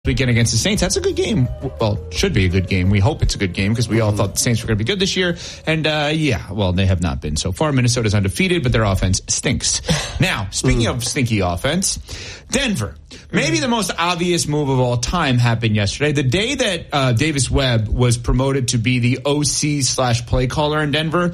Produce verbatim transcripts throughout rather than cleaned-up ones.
Weekend against the Saints. That's a good game. Well, should be a good game. We hope it's a good game because we all thought the Saints were going to be good this year. And, uh, yeah, well, they have not been so far. Minnesota's undefeated, but their offense stinks. Now, speaking of stinky offense, Denver. Maybe the most obvious move of all time happened yesterday. The day that uh, Davis Webb was promoted to be the O C slash play caller in Denver,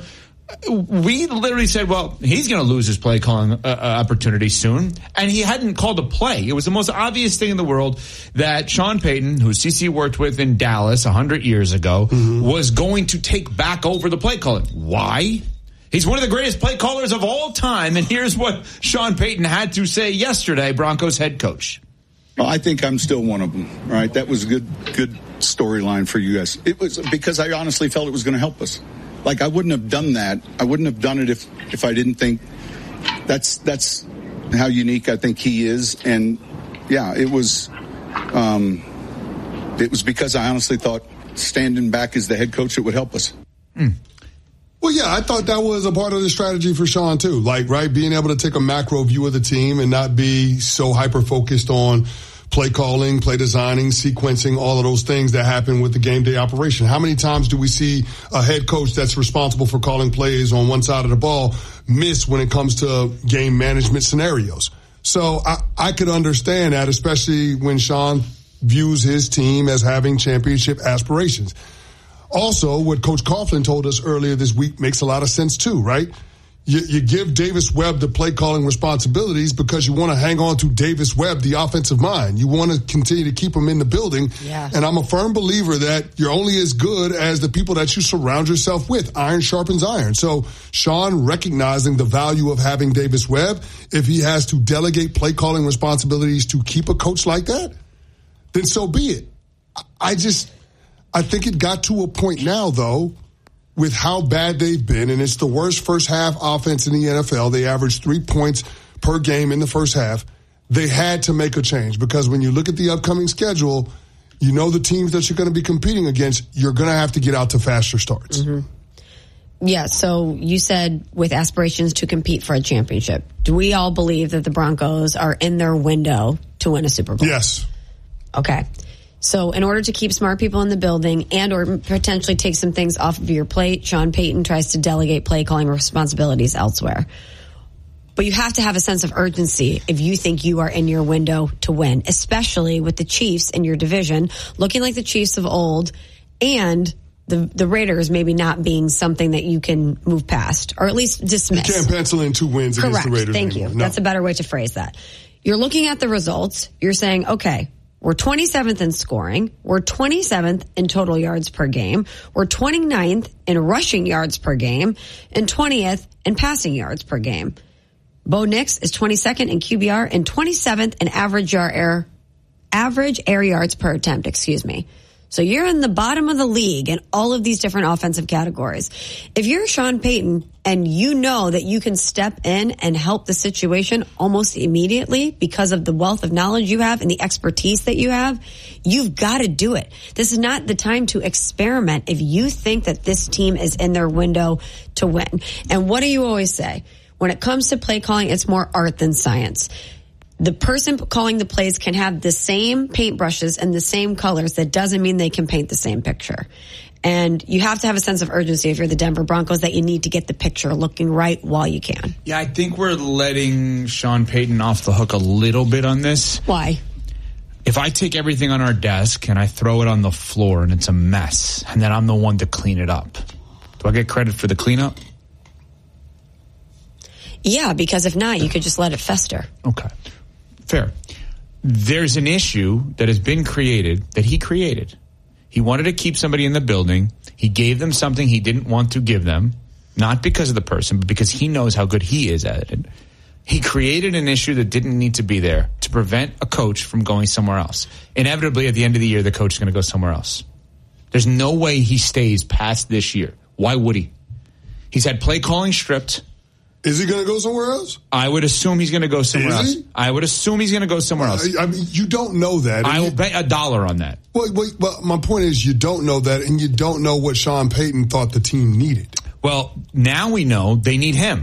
we literally said, well, he's going to lose his play calling uh, opportunity soon. And he hadn't called a play. It was the most obvious thing in the world that Sean Payton, who C C worked with in Dallas one hundred years ago, mm-hmm. was going to take back over the play calling. Why? He's one of the greatest play callers of all time. And here's what Sean Payton had to say yesterday, Broncos head coach. Well, I think I'm still one of them, right? That was a good, good storyline for you guys. It was because I honestly felt it was going to help us. Like, I wouldn't have done that. I wouldn't have done it if, if I didn't think that's that's how unique I think he is. And, yeah, it was um, it was because I honestly thought standing back as the head coach, it would help us. Mm. Well, yeah, I thought that was a part of the strategy for Sean, too. Like, right, being able to take a macro view of the team and not be so hyper-focused on play calling, play designing, sequencing, all of those things that happen with the game day operation. How many times do we see a head coach that's responsible for calling plays on one side of the ball miss when it comes to game management scenarios? So I, I could understand that, especially when Sean views his team as having championship aspirations. Also, what Coach Coughlin told us earlier this week makes a lot of sense too, right? You, you give Davis Webb the play calling responsibilities because you want to hang on to Davis Webb, the offensive mind. You want to continue to keep him in the building. Yeah. And I'm a firm believer that you're only as good as the people that you surround yourself with. Iron sharpens iron. So Sean recognizing the value of having Davis Webb, if he has to delegate play calling responsibilities to keep a coach like that, then so be it. I just, I think it got to a point now, though, with how bad they've been, and it's the worst first half offense in the N F L. They averaged three points per game in the first half. They had to make a change because when you look at the upcoming schedule, you know the teams that you're going to be competing against, you're going to have to get out to faster starts. Mm-hmm. Yeah, so you said with aspirations to compete for a championship. Do we all believe that the Broncos are in their window to win a Super Bowl? Yes. Okay. So in order to keep smart people in the building and or potentially take some things off of your plate, Sean Payton tries to delegate play calling responsibilities elsewhere. But you have to have a sense of urgency if you think you are in your window to win, especially with the Chiefs in your division looking like the Chiefs of old and the the Raiders maybe not being something that you can move past or at least dismiss. You can't pencil in two wins Correct. against the Raiders Thank anymore. you. No. That's a better way to phrase that. You're looking at the results. You're saying, okay, we're twenty-seventh in scoring. We're twenty-seventh in total yards per game. We're twenty-ninth in rushing yards per game and twentieth in passing yards per game. Bo Nix is twenty-second in Q B R and twenty-seventh in average yard air, average air yards per attempt, excuse me. So you're in the bottom of the league in all of these different offensive categories. If you're Sean Payton and you know that you can step in and help the situation almost immediately because of the wealth of knowledge you have and the expertise that you have, you've got to do it. This is not the time to experiment if you think that this team is in their window to win. And what do you always say? When it comes to play calling, it's more art than science. The person calling the plays can have the same paintbrushes and the same colors. That doesn't mean they can paint the same picture. And you have to have a sense of urgency if you're the Denver Broncos that you need to get the picture looking right while you can. Yeah, I think we're letting Sean Payton off the hook a little bit on this. Why? If I take everything on our desk and I throw it on the floor and it's a mess, and then I'm the one to clean it up, do I get credit for the cleanup? Yeah, because if not, you could just let it fester. Okay. Fair. There's an issue that has been created that he created. He wanted to keep somebody in the building. He gave them something he didn't want to give them, not because of the person, but because he knows how good he is at it. He created an issue that didn't need to be there to prevent a coach from going somewhere else. Inevitably, at the end of the year, the coach is going to go somewhere else. There's no way he stays past this year. Why would he? He's had play calling stripped. Is he going to go somewhere else? I would assume he's going to go somewhere Is else. he? I would assume he's going to go somewhere else. I mean, you don't know that. I will you, bet a dollar on that. Well, well, well, my point is you don't know that, and you don't know what Sean Payton thought the team needed. Well, now we know they need him.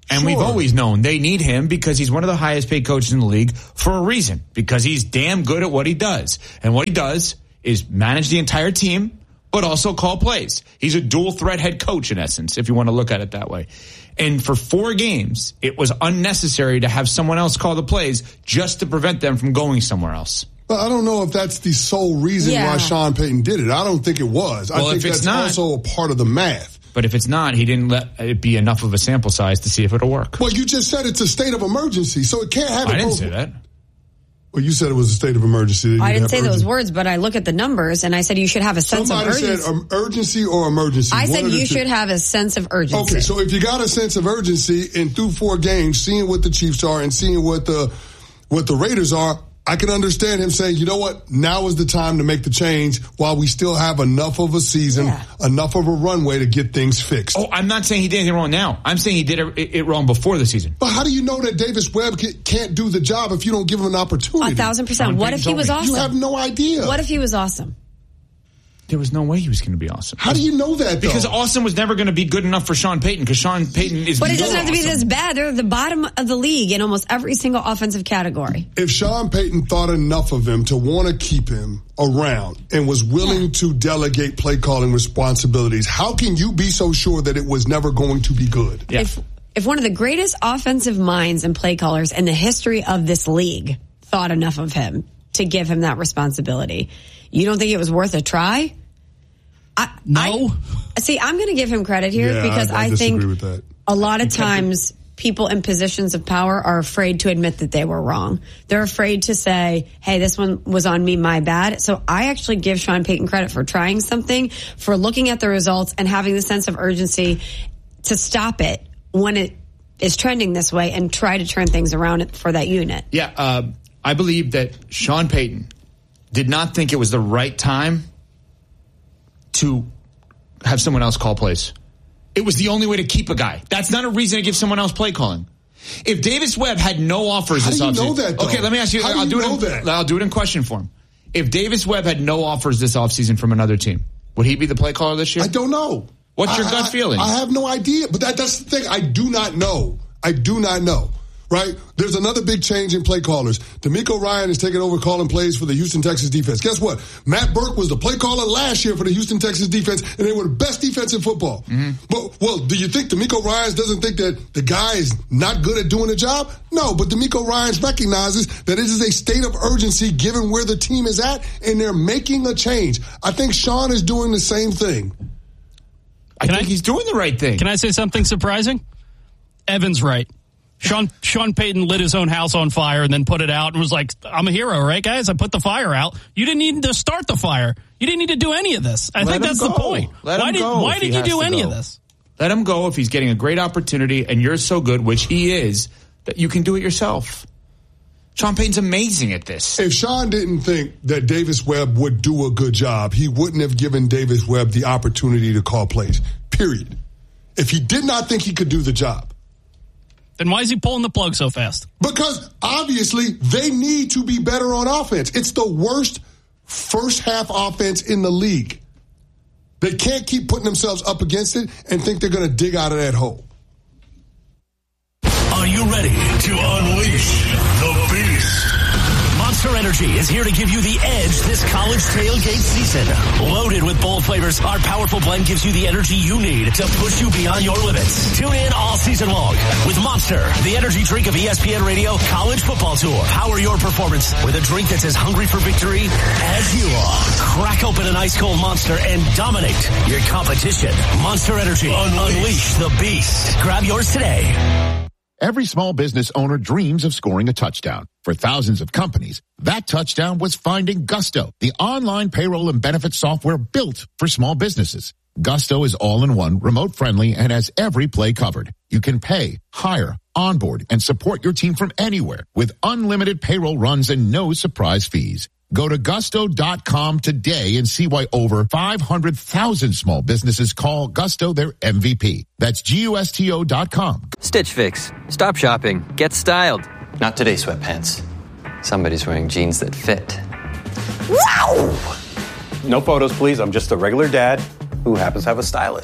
And sure. we've always known they need him because he's one of the highest paid coaches in the league for a reason, because he's damn good at what he does. And what he does is manage the entire team, but also call plays. He's a dual threat head coach in essence, if you want to look at it that way. And for four games, it was unnecessary to have someone else call the plays just to prevent them from going somewhere else. Well, I don't know if that's the sole reason yeah. why Sean Payton did it. I don't think it was. Well, I think if it's that's not, also a part of the math. But if it's not, he didn't let it be enough of a sample size to see if it'll work. Well, you just said it's a state of emergency, so it can't have. I it didn't both. say that. Well, you said it was a state of emergency. I didn't say urgency. those words, but I look at the numbers and I said you should have a sense Somebody of urgency. said um, urgency or emergency. I One said of the you two. should have a sense of urgency. Okay, so if you got a sense of urgency and through four games, seeing what the Chiefs are and seeing what the what the Raiders are, I can understand him saying, you know what, now is the time to make the change while we still have enough of a season, Yeah. enough of a runway to get things fixed. Oh, I'm not saying he did anything wrong now. I'm saying he did it, it wrong before the season. But how do you know that Davis Webb ca- can't do the job if you don't give him an opportunity? A thousand percent. Sean What if Payton he was told me. awesome? You have no idea. What if he was awesome? There was no way he was going to be awesome. How do you know that, though? Because awesome was never going to be good enough for Sean Payton, because Sean Payton is But it more doesn't have to be awesome. this bad. They're at the bottom of the league in almost every single offensive category. If Sean Payton thought enough of him to want to keep him around and was willing Yeah. to delegate play calling responsibilities, how can you be so sure that it was never going to be good? Yeah. If if one of the greatest offensive minds and play callers in the history of this league thought enough of him to give him that responsibility, you don't think it was worth a try? I, No. I, see, I'm going to give him credit here Yeah, because I- I I, disagree think with that. a lot of times people in positions of power are afraid to admit that they were wrong. They're afraid to say, hey, this one was on me, my bad. So I actually give Sean Payton credit for trying something, for looking at the results and having the sense of urgency to stop it when it is trending this way and try to turn things around for that unit. Yeah, uh, I believe that Sean Payton did not think it was the right time to have someone else call plays. It was the only way to keep a guy. That's not a reason to give someone else play calling. If Davis Webb had no offers How this do you offseason, know that, though? okay, let me ask you. How do I'll you do know it. In, that? I'll do it in question form. If Davis Webb had no offers this offseason from another team, would he be the play caller this year? I don't know. What's your I- gut I- feeling? I have no idea. But that, that's the thing. I do not know. I do not know. Right? There's another big change in play callers. D'Amico Ryan is taking over calling plays for the Houston Texans defense. Guess what? Matt Burke was the play caller last year for the Houston Texans defense, and they were the best defense in football. Mm-hmm. But, well, do you think D'Amico Ryans doesn't think that the guy is not good at doing the job? No, but D'Amico Ryans recognizes that it is a state of urgency given where the team is at, and they're making a change. I think Sean is doing the same thing. I Can think I- he's doing the right thing. Can I say something surprising? Evan's right. Sean Sean Payton lit his own house on fire and then put it out and was like, I'm a hero, right, guys? I put the fire out. You didn't need to start the fire. You didn't need to do any of this. I Let think him that's go. the point. Let why him did, go why if did he you has do to any go. of this? Let him go if he's getting a great opportunity and you're so good, which he is, that you can do it yourself. Sean Payton's amazing at this. If Sean didn't think that Davis Webb would do a good job, he wouldn't have given Davis Webb the opportunity to call plays, period. If he did not think he could do the job. Then why is he pulling the plug so fast? Because obviously they need to be better on offense. It's the worst first half offense in the league. They can't keep putting themselves up against it and think they're going to dig out of that hole. Are you ready to unleash the beast? Monster Energy is here to give you the edge this college tailgate season. Loaded with bold flavors, our powerful blend gives you the energy you need to push you beyond your limits. Tune in all season long with Monster, the energy drink of E S P N Radio College Football Tour. Power your performance with a drink that's as hungry for victory as you are. Crack open an ice cold Monster and dominate your competition. Monster Energy. Unleash the beast. Grab yours today. Every small business owner dreams of scoring a touchdown. For thousands of companies, that touchdown was finding Gusto, the online payroll and benefits software built for small businesses. Gusto is all-in-one, remote-friendly, and has every play covered. You can pay, hire, onboard, and support your team from anywhere with unlimited payroll runs and no surprise fees. Go to gusto dot com today and see why over five hundred thousand small businesses call Gusto their M V P. That's G U S T O dot com. Stitch Fix. Stop shopping. Get styled. Not today, sweatpants. Somebody's wearing jeans that fit. Wow! No photos, please. I'm just a regular dad who happens to have a stylist.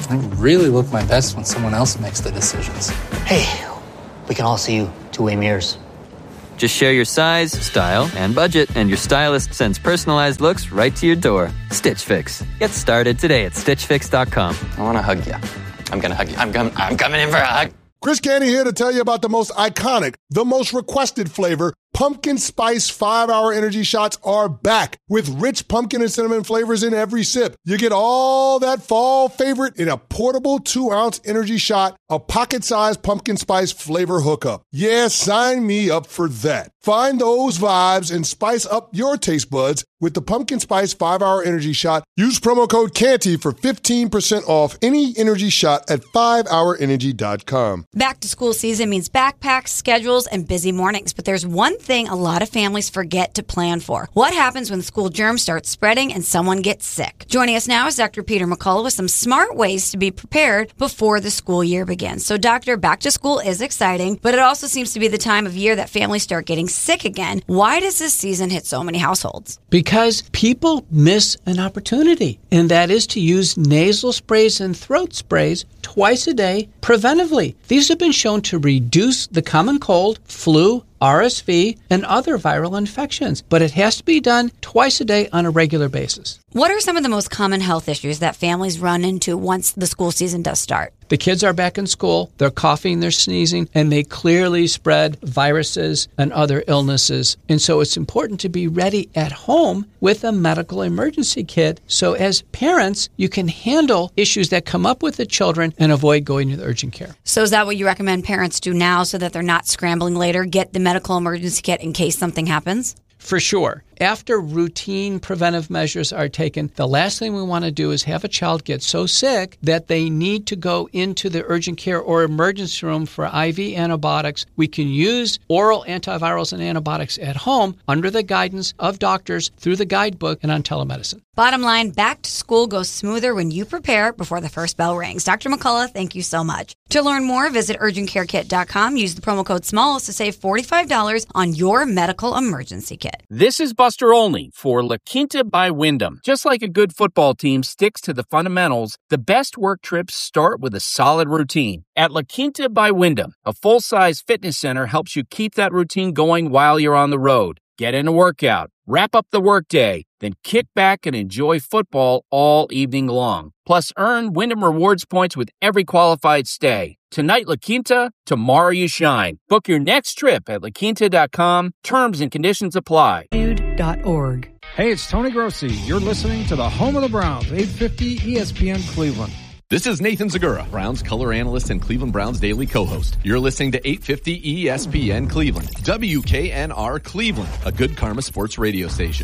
I really look my best when someone else makes the decisions. Hey, we can all see you two-way mirrors. Just share your size, style, and budget, and your stylist sends personalized looks right to your door. Stitch Fix. Get started today at stitch fix dot com. I want to hug you. I'm going to hug you. I'm, com- I'm coming in for a hug. Chris Canty here to tell you about the most iconic, the most requested flavor. Pumpkin Spice five-hour energy shots are back with rich pumpkin and cinnamon flavors in every sip. You get all that fall favorite in a portable two-ounce energy shot, a pocket-sized pumpkin spice flavor hookup. Yeah, sign me up for that. Find those vibes and spice up your taste buds with the Pumpkin Spice five-hour energy shot. Use promo code Canty for fifteen percent off any energy shot at five hour energy dot com. Back to school season means backpacks, schedules, and busy mornings. But there's one thing a lot of families forget to plan for. What happens when school germs start spreading and someone gets sick? Joining us now is Doctor Peter McCullough with some smart ways to be prepared before the school year begins. So, Doctor, back to school is exciting, but it also seems to be the time of year that families start getting sick again. Why does this season hit so many households? Because people miss an opportunity, and that is to use nasal sprays and throat sprays twice a day preventively. These have been shown to reduce the common cold, flu, R S V, and other viral infections, but it has to be done twice a day on a regular basis. What are some of the most common health issues that families run into once the school season does start? The kids are back in school, they're coughing, they're sneezing, and they clearly spread viruses and other illnesses. And so it's important to be ready at home with a medical emergency kit. So as parents, you can handle issues that come up with the children and avoid going to the urgent care. So is that what you recommend parents do now so that they're not scrambling later? Get the medical emergency kit in case something happens? For sure. After routine preventive measures are taken, the last thing we want to do is have a child get so sick that they need to go into the urgent care or emergency room for I V antibiotics. We can use oral antivirals and antibiotics at home under the guidance of doctors through the guidebook and on telemedicine. Bottom line, back to school goes smoother when you prepare before the first bell rings. Doctor McCullough, thank you so much. To learn more, visit urgent care kit dot com. Use the promo code SMALLS to save forty-five dollars on your medical emergency kit. This is Buster Olney for La Quinta by Wyndham. Just like a good football team sticks to the fundamentals, the best work trips start with a solid routine. At La Quinta by Wyndham, a full-size fitness center helps you keep that routine going while you're on the road. Get in a workout, wrap up the workday, then kick back and enjoy football all evening long. Plus, earn Wyndham Rewards points with every qualified stay. Tonight, La Quinta, tomorrow you shine. Book your next trip at la quinta dot com. Terms and conditions apply. dot org. Hey, it's Tony Grossi. You're listening to the home of the Browns, eight fifty E S P N Cleveland. This is Nathan Zagura, Browns color analyst and Cleveland Browns daily co-host. You're listening to eight fifty E S P N Cleveland, W K N R Cleveland, a Good Karma sports radio station.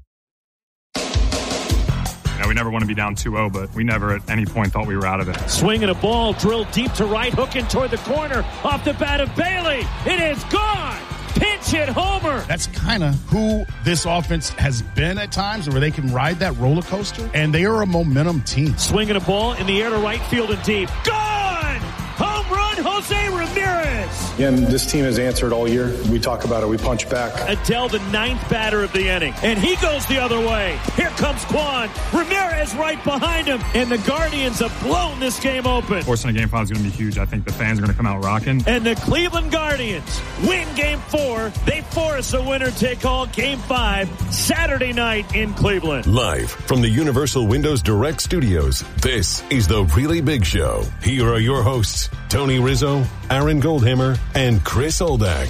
Now, we never want to be down two oh, but we never at any point thought we were out of it. Swinging a ball, drilled deep to right, hooking toward the corner, off the bat of Bailey. It is gone! Pinch hit homer. That's kind of who this offense has been at times, where they can ride that roller coaster, and they are a momentum team. Swinging a ball in the air to right field and deep. Gone! Home run, Jose Ramirez. Again, this team has answered all year. We talk about it. We punch back. Adele, the ninth batter of the inning, and he goes the other way. Here comes Quan. Ramirez right behind him, and the Guardians have blown this game open. Forcing a game five is going to be huge. I think the fans are going to come out rocking. And the Cleveland Guardians win game four. They force a winner-take-all game five Saturday night in Cleveland. Live from the Universal Windows Direct Studios, this is The Really Big Show. Here are your hosts, Tony Rizzo, Aaron Goldhammer, and Chris Oldak.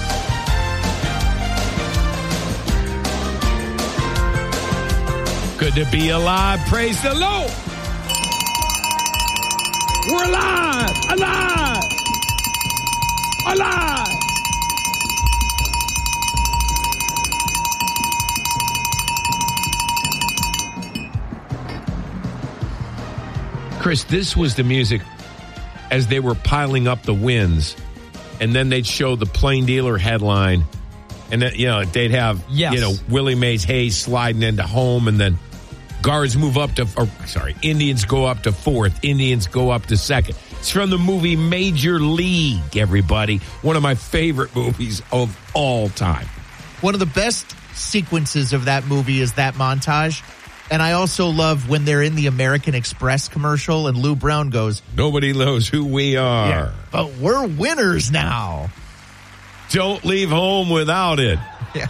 Good to be alive. Praise the Lord. We're alive. Alive. Alive. Chris, this was the music as they were piling up the wins, and then they'd show the Plain Dealer headline, and then, you know, they'd have, yes. you know, Willie Mays Hayes sliding into home, and then Guards move up to, or sorry, Indians go up to fourth, Indians go up to second. It's from the movie Major League, everybody. One of my favorite movies of all time. One of the best sequences of that movie is that montage And I also love when they're in the American Express commercial and Lou Brown goes, nobody knows who we are. Yeah, but we're winners now. Don't leave home without it. Yeah.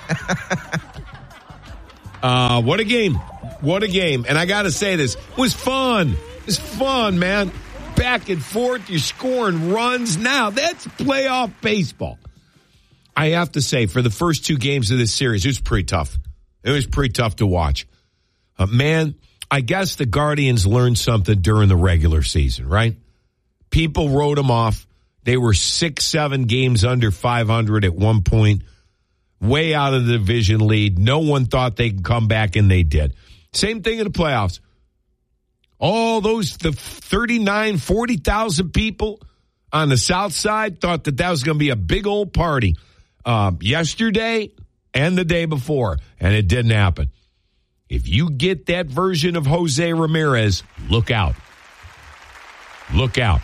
uh, what a game. What a game. And I got to say this. It was fun. It was fun, man. Back and forth. You're scoring runs. Now, that's playoff baseball. I have to say, for the first two games of this series, it was pretty tough. It was pretty tough to watch. Uh, man, I guess the Guardians learned something during the regular season, right? People wrote them off. They were six, seven games under five hundred at one point, way out of the division lead. No one thought they could come back, and they did. Same thing in the playoffs. All those, the thirty-nine, forty thousand people on the south side thought that that was going to be a big old party uh, yesterday and the day before, and it didn't happen. If you get that version of Jose Ramirez, look out. Look out.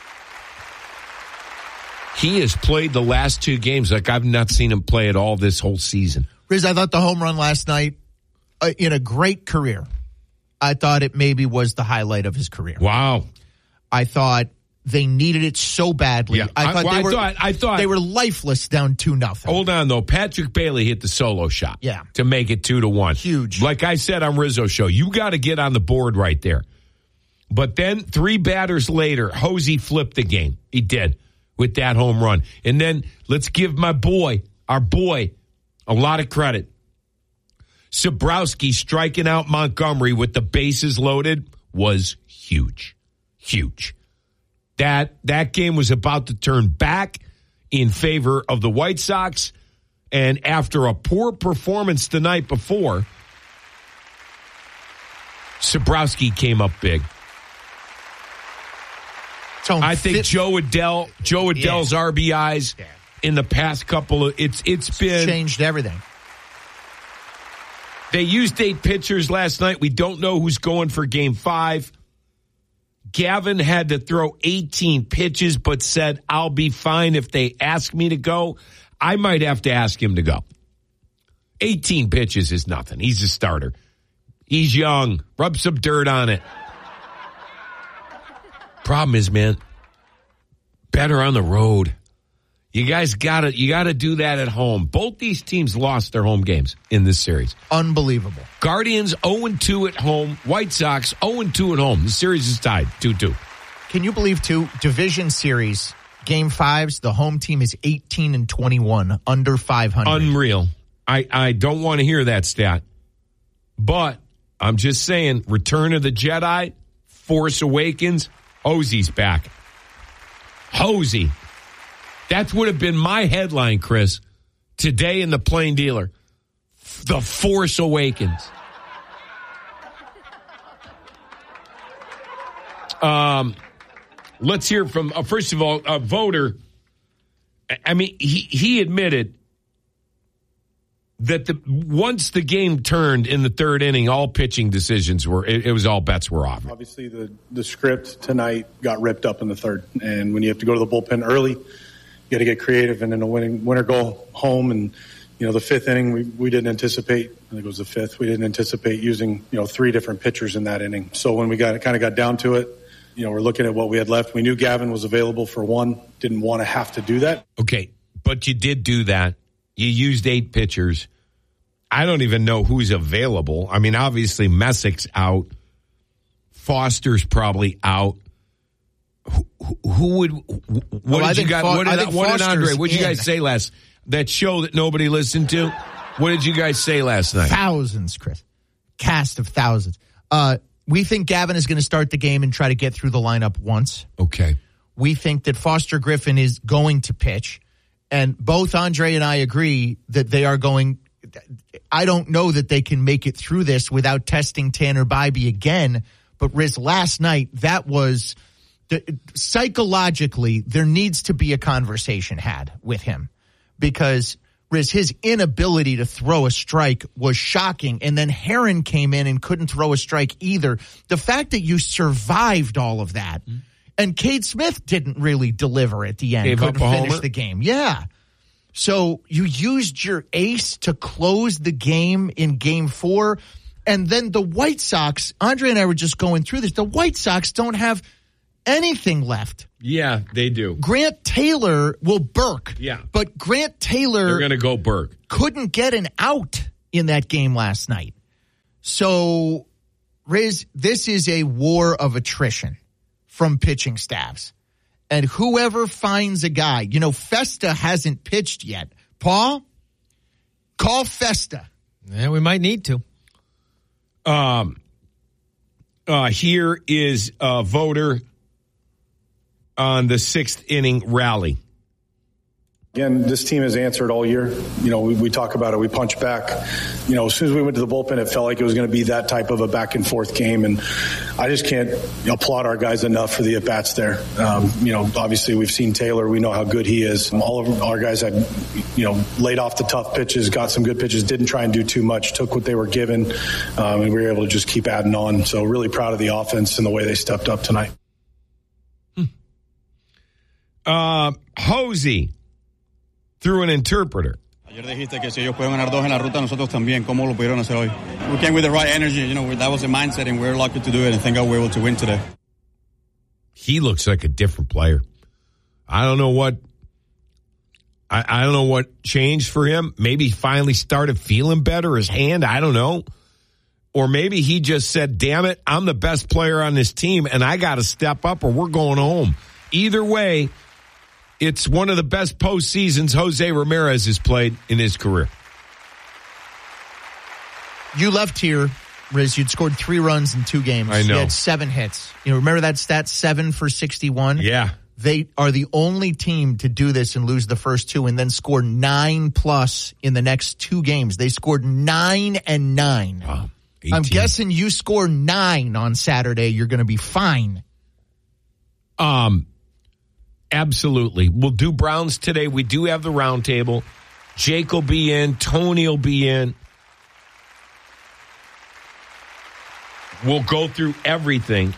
He has played the last two games like I've not seen him play at all this whole season. Riz, I thought the home run last night, uh, in a great career, I thought it maybe was the highlight of his career. Wow. I thought they needed it so badly. Yeah. I thought I, well, they I were thought, I thought they were lifeless down two nothing. Hold on though. Patrick Bailey hit the solo shot. Yeah. To make it two to one. Huge. Like I said on Rizzo's show, you got to get on the board right there. But then three batters later, Hosey flipped the game. He did with that home run. And then let's give my boy, our boy, a lot of credit. Sabrowski striking out Montgomery with the bases loaded was huge. Huge. That that game was about to turn back in favor of the White Sox, and after a poor performance the night before, Sabrowski came up big. So I think fit- Joe Adell, Joe Adell's yeah. R B Is yeah. in the past couple of it's it's been changed everything. They used eight pitchers last night. We don't know who's going for game five. Gavin had to throw eighteen pitches, but said, I'll be fine if they ask me to go. I might have to ask him to go. eighteen pitches is nothing. He's a starter. He's young. Rub some dirt on it. Problem is, man, better on the road. You guys gotta you gotta do that at home. Both these teams lost their home games in this series. Unbelievable. Guardians oh and two at home. White Sox oh and two at home. The series is tied two two. Can you believe, too, division series, game fives, the home team is eighteen and twenty-one, under five hundred. Unreal. I, I don't want to hear that stat. But I'm just saying, Return of the Jedi, Force Awakens, Hosey's back. Hosey. That would have been my headline, Chris, today in the Plain Dealer. The Force Awakens. Um, let's hear from, uh, first of all, a voter. I mean, he, he admitted that the once the game turned in the third inning, all pitching decisions were, it, it was all bets were off. Obviously, the, the script tonight got ripped up in the third. And when you have to go to the bullpen early, you got to get creative, and then a winning winner go home. And, you know, the fifth inning, we, we didn't anticipate, I think it was the fifth, we didn't anticipate using, you know, three different pitchers in that inning. So when we got kind of got down to it, you know, we're looking at what we had left. We knew Gavin was available for one, didn't want to have to do that. Okay, but you did do that. You used eight pitchers. I don't even know who's available. I mean, obviously Messick's out. Foster's probably out. Who, who would? What well, did you guys? Fo- what did, what did Andre? What did you guys say last? That show that nobody listened to. What did you guys say last night? Thousands, Chris. Cast of thousands. Uh, we think Gavin is going to start the game and try to get through the lineup once. Okay. We think that Foster Griffin is going to pitch, and both Andre and I agree that they are going. I don't know that they can make it through this without testing Tanner Bybee again. But Riz, last night that was. The, psychologically, there needs to be a conversation had with him because, Riz, his inability to throw a strike was shocking. And then Heron came in and couldn't throw a strike either. The fact that you survived all of that, mm-hmm. and Cade Smith didn't really deliver at the end, Gave couldn't up a finish homer? the game. Yeah. So you used your ace to close the game in game four. And then the White Sox, Andre and I were just going through this. The White Sox don't have anything left. Yeah, they do. Grant Taylor, well, Burke. Yeah. But Grant Taylor. They're going to go Burke. Couldn't get an out in that game last night. So, Riz, this is a war of attrition from pitching staffs. And whoever finds a guy, you know, Festa hasn't pitched yet. Paul, call Festa. Yeah, we might need to. Um, uh, here is a voter on the sixth inning rally. Again, this team has answered all year. You know, we, we talk about it. We punch back. You know, as soon as we went to the bullpen, it felt like it was going to be that type of a back and forth game. And I just can't applaud our guys enough for the at bats there. Um, you know, obviously we've seen Taylor. We know how good he is. All of our guys had, you know, laid off the tough pitches, got some good pitches, didn't try and do too much, took what they were given, um, and we were able to just keep adding on. So really proud of the offense and the way they stepped up tonight. Hmm. Uh, Hosey. Through an interpreter. Ayer dijiste que si ellos pueden ganar dos en la ruta, nosotros también. ¿Cómo lo pudieron hacer hoy? We came with the right energy. You know, that was the mindset, and we're lucky to do it. And thank God we're able to win today. He looks like a different player. I don't know what. I, I don't know what changed for him. Maybe he finally started feeling better. His hand. I don't know. Or maybe he just said, "Damn it, I'm the best player on this team, and I got to step up, or we're going home." Either way. It's one of the best postseasons Jose Ramirez has played in his career. You left here, Riz. You'd scored three runs in two games. I know. You had seven hits. You know, remember that stat, seven for sixty-one? Yeah. They are the only team to do this and lose the first two and then score nine plus in the next two games. They scored nine and nine. Wow. I'm guessing you score nine on Saturday. You're going to be fine. Um. Absolutely. We'll do Browns today. We do have the roundtable. Jake will be in. Tony will be in. We'll go through everything.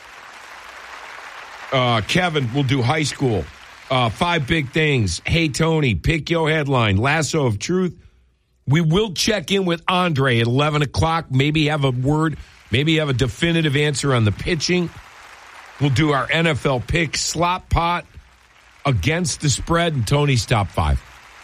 Uh, Kevin will do high school. Uh, five big things. Hey, Tony, pick your headline. Lasso of Truth. We will check in with Andre at eleven o'clock. Maybe have a word. Maybe have a definitive answer on the pitching. We'll do our N F L pick slot pot. Against the spread and Tony's top five.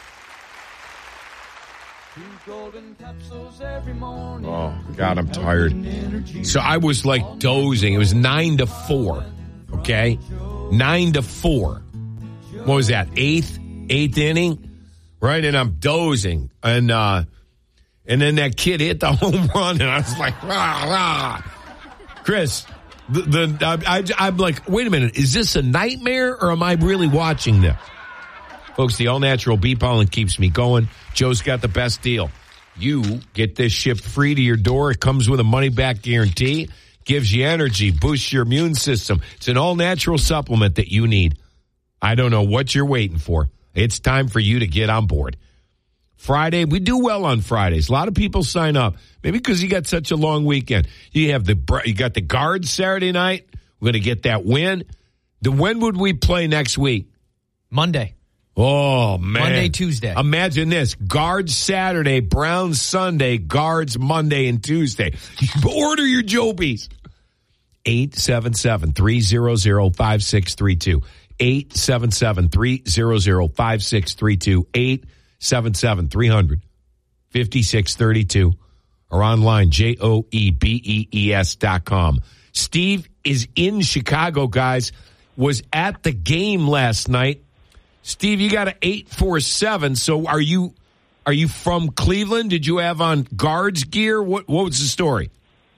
Oh, God, I'm tired. So I was like dozing. It was nine to four. Okay? Nine to four. What was that? Eighth? Eighth inning? Right? And I'm dozing. And uh, and then that kid hit the home run, and I was like, rah, rah. Chris. The, the I, I, I'm like, wait a minute, is this a nightmare or am I really watching this? Folks, the all-natural bee pollen keeps me going. Joe's got the best deal. You get this shipped free to your door. It comes with a money-back guarantee, gives you energy, boosts your immune system. It's an all-natural supplement that you need. I don't know what you're waiting for. It's time for you to get on board. Friday, we do well on Fridays. A lot of people sign up, maybe because you got such a long weekend. You have the you got the Guards Saturday night. We're going to get that win. The when would we play next week? Monday. Oh man, Monday, Tuesday. Imagine this: Guards Saturday, Browns Sunday, Guards Monday and Tuesday. Order your Jobies. eight seven seven, three hundred, five six three two. eight seven seven, three hundred, five six three two. eight seven seven, three hundred, fifty-six thirty-two or online, J O E B E E S dot com. Steve is in Chicago, guys, was at the game last night. Steve, you got an eight four seven, so are you are you from Cleveland? Did you have on Guards gear? What what was the story?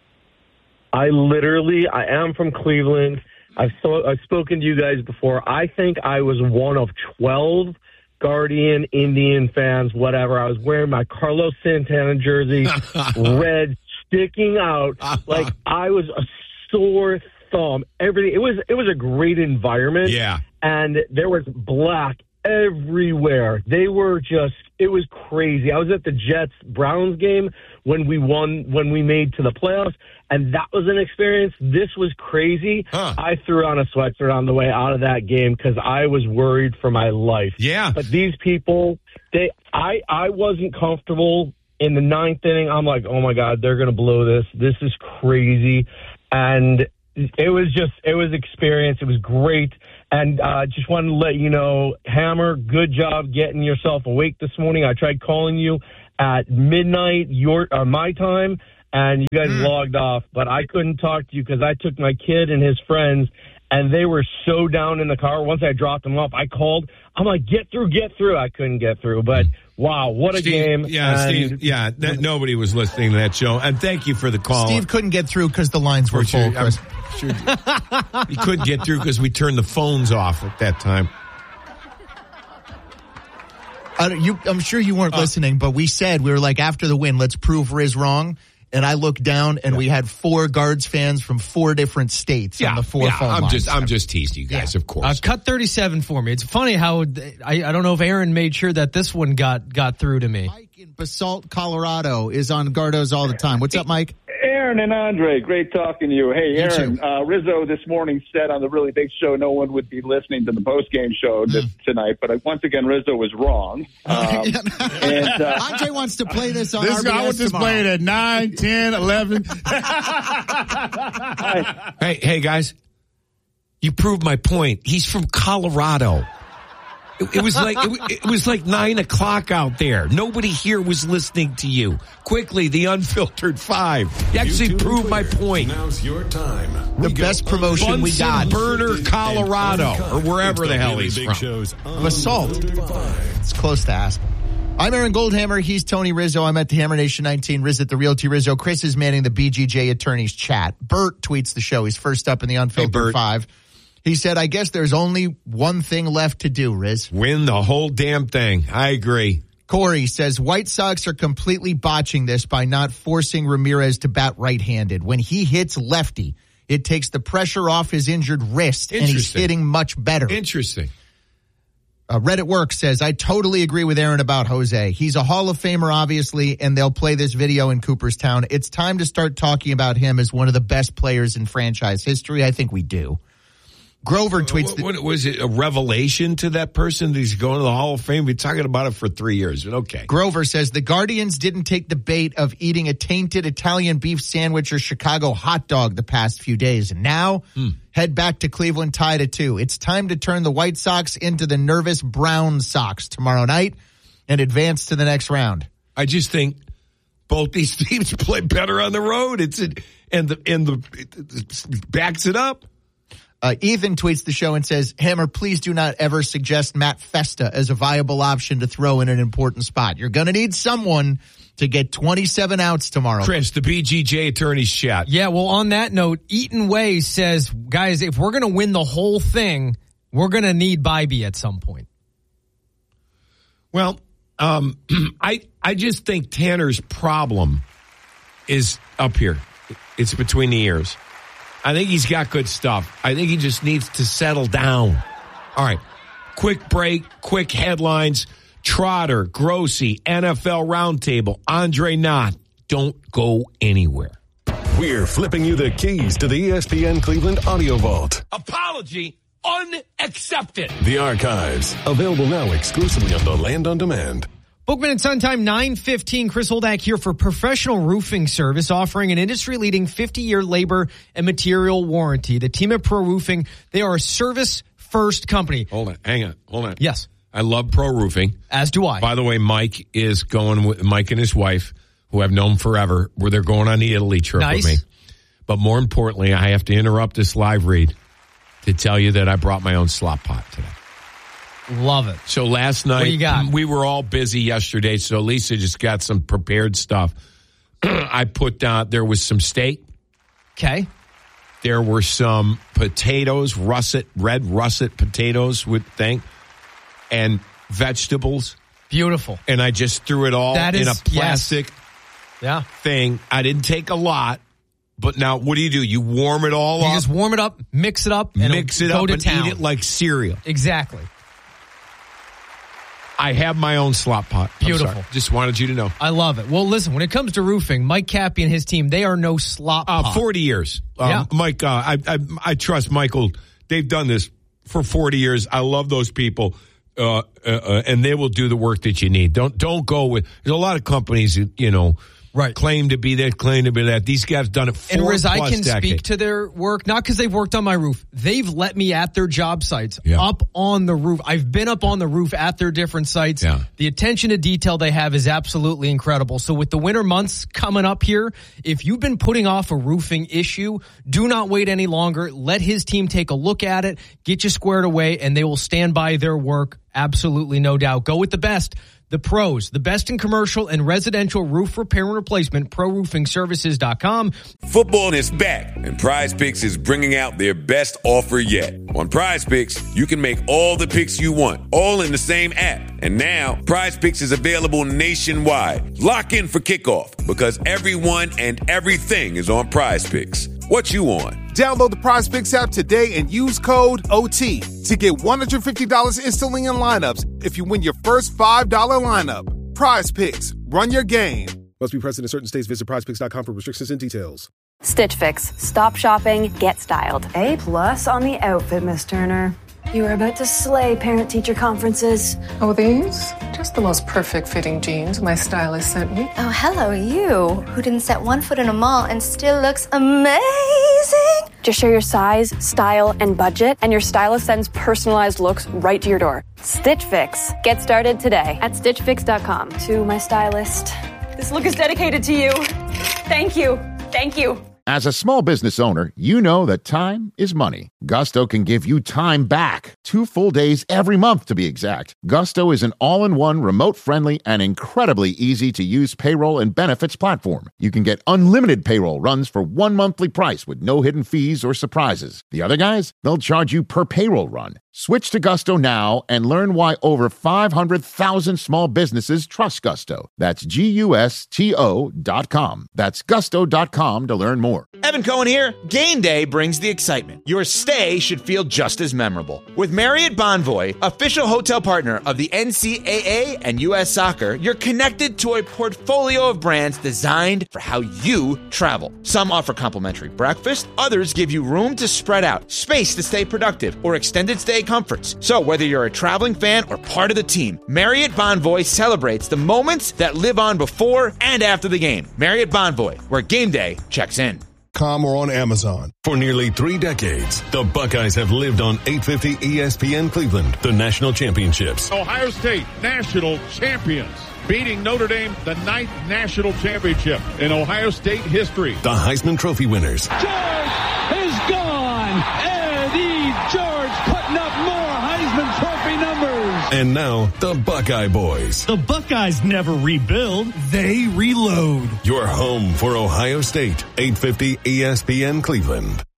I literally, I am from Cleveland. I've, so, I've spoken to you guys before. I think I was one of twelve Guardian, Indian fans, whatever. I was wearing my Carlos Santana jersey, red, sticking out. Like I was a sore thumb. Everything. It was, it was a great environment. Yeah. And there was black everywhere. They were just, it was crazy. I was at the Jets-Browns game when we won, when we made to the playoffs, and that was an experience. This was crazy. Huh. I threw on a sweatshirt on the way out of that game because I was worried for my life. Yeah. But these people, they, I, I wasn't comfortable in the ninth inning, I'm like, oh, my God, they're going to blow this. This is crazy. And it was just, it was experience. It was great. And uh, just wanted to let you know, Hammer, good job getting yourself awake this morning. I tried calling you at midnight, your uh, my time, and you guys mm. logged off. But I couldn't talk to you because I took my kid and his friends, and they were so down in the car. Once I dropped them off, I called. I'm like, get through, get through. I couldn't get through. But, wow, what a Steve, game. Yeah, and Steve, yeah, that, nobody was listening to that show. And thank you for the call. Steve couldn't get through because the lines were full, sure, Chris. Sure, he couldn't get through because we turned the phones off at that time. Uh, you, I'm sure you weren't uh, listening, but we said, we were like, after the win, let's prove Riz wrong. And I looked down, and yeah. we had four Guards fans from four different states yeah, on the four yeah, phone I'm lines. just, I'm just teasing you guys, yeah. of course. Uh, cut thirty-seven for me. It's funny how I, I don't know if Aaron made sure that this one got got through to me. Mike in Basalt, Colorado, is on Gardos all the time. What's up, Mike? Aaron and Andre, great talking to you. Hey, Aaron, uh, Rizzo this morning said on the Really Big Show no one would be listening to the post-game show this, tonight, but once again, Rizzo was wrong. Um, and, uh, Andre wants to play this on this R B S guy wants to play it at nine, ten, eleven. hey, hey, guys, you proved my point. He's from Colorado. It, it was like it, it was like nine o'clock out there. Nobody here was listening to you. Quickly, the unfiltered five. You actually YouTube proved my point. Now's your time. The we best promotion Bunsen we got. Burner, Colorado, or wherever the hell he's from. Basalt. It's close to Aspen. I'm Aaron Goldhammer. He's Tony Rizzo. I'm at the Hammer Nation nineteen. Riz at the Realty Rizzo. Chris is manning the B G J Attorneys chat. Bert tweets the show. He's first up in the unfiltered hey, five. He said, I guess there's only one thing left to do, Riz. Win the whole damn thing. I agree. Corey says, White Sox are completely botching this by not forcing Ramirez to bat right-handed. When he hits lefty, it takes the pressure off his injured wrist, and he's hitting much better. Interesting. Uh, Reddit Works says, I totally agree with Aaron about Jose. He's a Hall of Famer, obviously, and they'll play this video in Cooperstown. It's time to start talking about him as one of the best players in franchise history. I think we do. Grover tweets... What, what, was it a revelation to that person that he's going to the Hall of Fame? We've been talking about it for three years, but okay. Grover says, the Guardians didn't take the bait of eating a tainted Italian beef sandwich or Chicago hot dog the past few days. And now, hmm. head back to Cleveland tied at two. It's time to turn the White Sox into the nervous Brown Sox tomorrow night and advance to the next round. I just think both these teams play better on the road. It's a, and the and the it, it backs it up. Uh, Ethan tweets the show and says, Hammer, please do not ever suggest Matt Festa as a viable option to throw in an important spot. You're going to need someone to get twenty-seven outs tomorrow. Chris, the B G J Attorneys chat. Yeah, well, on that note, Eaton Way says, guys, if we're going to win the whole thing, we're going to need Bybee at some point. Well, um, I I just think Tanner's problem is up here. It's between the ears. I think he's got good stuff. I think he just needs to settle down. All right. Quick break, quick headlines. Trotter, Grossi, N F L Roundtable, Andre Knott. Don't go anywhere. We're flipping you the keys to the E S P N Cleveland Audio Vault. Apology unaccepted. The archives, available now exclusively on the Land on Demand. Bookman and Son time, nine fifteen. Chris Holdak here for Professional Roofing Service, offering an industry-leading fifty-year labor and material warranty. The team at Pro Roofing, they are a service-first company. Hold on. Hang on. Hold on. Yes. I love Pro Roofing. As do I. By the way, Mike is going with Mike and his wife, who I've known forever, where they're going on the Italy trip nice. with me. But more importantly, I have to interrupt this live read to tell you that I brought my own slop pot today. Love it. So last night, what do you got? We were all busy yesterday, so Lisa just got some prepared stuff. I put down, there was some steak. Okay. There were some potatoes, russet, red russet potatoes with thing, and vegetables. Beautiful. And I just threw it all that in is, a plastic yes. yeah. thing. I didn't take a lot. But now, what do you do? You warm it all you up. You just warm it up, mix it up, and mix it go up to and town. eat it like cereal. Exactly. I have my own slop pot. Beautiful. Just wanted you to know. I love it. Well, listen, when it comes to roofing, Mike Cappy and his team, they are no slop uh, pot. forty years. Um, yeah. Mike, uh, I, I I trust Michael. They've done this for forty years. I love those people. uh, uh, uh, and they will do the work that you need. Don't don't go with. There's a lot of companies that, you know, right, claim to be that, claim to be that. These guys have done it four and Riz, plus I can decades. speak to their work, not because they've worked on my roof. They've let me at their job sites, yeah. up on the roof. I've been up on the roof at their different sites. Yeah. The attention to detail they have is absolutely incredible. So with the winter months coming up here, if you've been putting off a roofing issue, do not wait any longer. Let his team take a look at it, get you squared away, and they will stand by their work. Absolutely, no doubt. Go with the best. The pros, the best in commercial and residential roof repair and replacement, pro roofing services dot com. Football is back, and Prize Picks is bringing out their best offer yet. On Prize Picks, you can make all the picks you want, all in the same app. And now, Prize Picks is available nationwide. Lock in for kickoff, because everyone and everything is on Prize Picks. What you on? Download the Prize Picks app today and use code O T to get one hundred fifty dollars instantly in lineups if you win your first five dollars lineup. Prize Picks. Run your game. Must be present in certain states. Visit prize picks dot com for restrictions and details. Stitch Fix. Stop shopping. Get styled. A plus on the outfit, Miss Turner. You are about to slay parent-teacher conferences. Oh, these? Just the most perfect fitting jeans my stylist sent me. Oh, hello, you, who didn't set one foot in a mall and still looks amazing. Just share your size, style, and budget, and your stylist sends personalized looks right to your door. Stitch Fix. Get started today at stitch fix dot com. To my stylist. This look is dedicated to you. Thank you. Thank you. As a small business owner, you know that time is money. Gusto can give you time back. Two full days every month, to be exact. Gusto is an all-in-one, remote-friendly, and incredibly easy-to-use payroll and benefits platform. You can get unlimited payroll runs for one monthly price with no hidden fees or surprises. The other guys, they'll charge you per payroll run. Switch to Gusto now and learn why over five hundred thousand small businesses trust Gusto. That's G U S T O dot com. That's gusto dot com to learn more. Evan Cohen here. Game day brings the excitement. Your stay should feel just as memorable. With Marriott Bonvoy, official hotel partner of the N C double A and U S Soccer, you're connected to a portfolio of brands designed for how you travel. Some offer complimentary breakfast, others give you room to spread out, space to stay productive, or extended stay comforts. So whether you're a traveling fan or part of the team, Marriott Bonvoy celebrates the moments that live on before and after the game. Marriott Bonvoy, where game day checks in. Com or on Amazon. For nearly three decades, the Buckeyes have lived on eight fifty E S P N Cleveland, the national championships. Ohio State, national champions, beating Notre Dame, the ninth national championship in Ohio State history. The Heisman Trophy winners. George is gone. Eddie George putting up more Heisman Trophy numbers. And now, the Buckeye Boys. The Buckeyes never rebuild, they reload. Your home for Ohio State, eight fifty E S P N Cleveland.